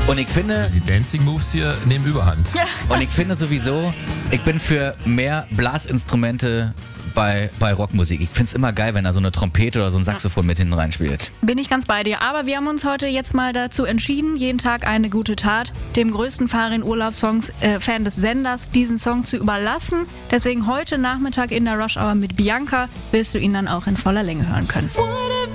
Und ich finde... Die Dancing Moves hier nehmen Überhand. Ja. Und ich finde sowieso, ich bin für mehr Blasinstrumente bei Rockmusik. Ich finde es immer geil, wenn da so eine Trompete oder so ein Saxophon mit hinten reinspielt. Bin ich ganz bei dir. Aber wir haben uns heute jetzt mal dazu entschieden, jeden Tag eine gute Tat, dem größten Farin-Urlaubssongs-Fan des Senders, diesen Song zu überlassen. Deswegen heute Nachmittag in der Rush Hour mit Bianca wirst du ihn dann auch in voller Länge hören können.